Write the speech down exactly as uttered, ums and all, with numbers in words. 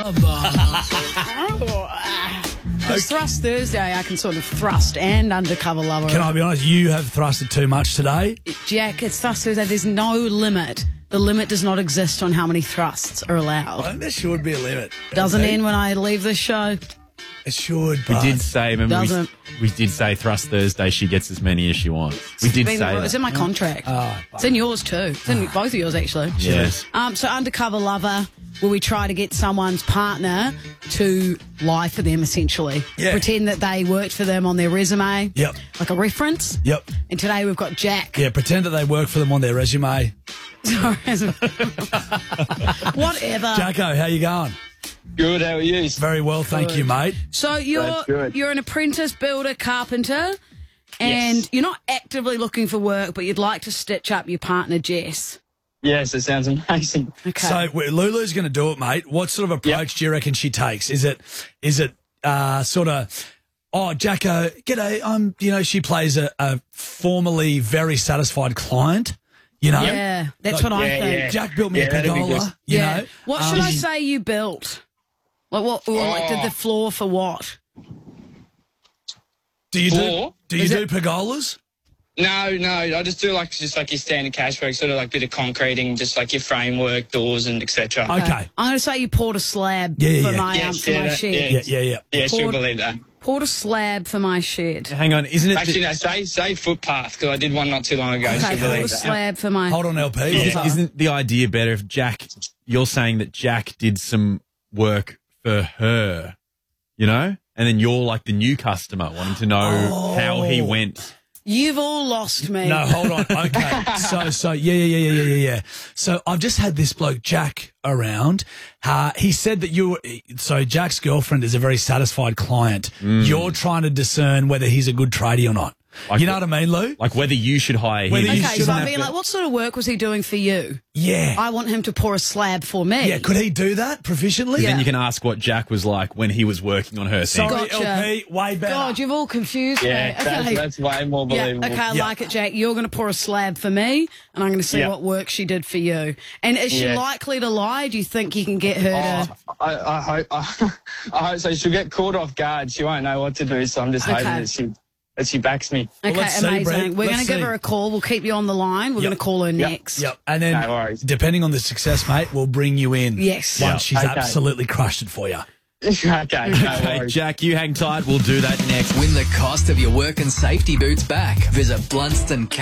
It's Thrust Thursday. I can sort of thrust and undercover lover. Can I be honest? You have thrusted too much today. Jack, it's Thrust Thursday. There's no limit. The limit does not exist on how many thrusts are allowed. I think there should be a limit. Doesn't L P. end when I leave this show. It should, We but did say, remember, we, Doesn't. we did say Thrust Thursday, she gets as many as she wants. We did Been- say It's that. in my contract. Oh, it's in yours too. It's in both of yours, actually. Yes. Um, so undercover lover, where we try to get someone's partner to lie for them, essentially. Yeah. Pretend that they worked for them on their resume. Yep. Like a reference. Yep. And today we've got Jack. Yeah, pretend that they work for them on their resume. Sorry. Whatever. Jacko, how you going? Good, how are you? Very well, thank Good. you, mate. So you're That's good. you're an apprentice builder carpenter, and Yes. you're not actively looking for work, but you'd like to stitch up your partner Jess. Yes, it sounds amazing. Okay. So w- Lulu's going to do it, mate. What sort of approach Yep. do you reckon she takes? Is it, is it uh, sort of, oh, Jacko, g'day, I'm, you know, she plays a, a formerly very satisfied client, you know? yeah, that's Like, what I yeah, think. yeah. Jack built me Yeah, a that'd be pergola, good. you yeah. know? What Um, should I say you built? Like what? Or like did the floor for what? Do you do, Floor? do, you Is do it- pergolas? No, no, I just do like just like your standard cash work, sort of like a bit of concreting, just like your framework, doors, and et cetera. Okay. I'm going to say you poured a slab Yeah, yeah, for yeah. my um, Yes, for yeah, my that- shed. yeah. Yeah, yeah, yeah. Yeah, she'll Poured- believe that. Poured a slab for my shed. Hang on, isn't it? Actually, no, say say footpath because I did one not too long ago. Okay, she'll poured a believe that. slab for my. Hold on, L P. Isn't, isn't the idea better if Jack, you're saying that Jack did some work for her, you know? And then you're like the new customer wanting to know how he went. You've all lost me. No, hold on. Okay. So, so, yeah, yeah, yeah, yeah, yeah, yeah. So I've just had this bloke, Jack, around. Uh, he said that you, so Jack's girlfriend is a very satisfied client. You're trying to discern whether he's a good tradie or not. Like you know what- what I mean, Lou? Like whether you should hire him. Whether you Okay, shouldn't so have I'd be to- like, what sort of work was he doing for you? Yeah. I want him to pour a slab for me. yeah, could he do that proficiently? Yeah. Then you can ask what Jack was like when he was working on her thing. Sorry, Gotcha. L P, way better. God, you've all confused Yeah, me. that's, Okay. that's way more Yeah, believable. okay, I Yeah. like it, Jack. You're going to pour a slab for me, and I'm going to see Yeah. what work she did for you. And is she Yeah. likely to lie? Do you think you can get her to... Oh, I, I hope I, I hope so. She'll get caught off guard. She won't know what to do. So I'm just hoping Okay. that she that she backs me. Well, Okay, let's see, amazing. Brett. We're Let's going to give see. her a call. We'll keep you on the line. We're Yep. going to call her Yep. next. Yep. And then, No worries. depending on the success, mate, we'll bring you in. Yes. Once Yeah. she's Okay. absolutely crushed it for you. okay, no Okay, worries. Jack, you hang tight. We'll do that next. Win the cost of your work and safety boots back. Visit Blunston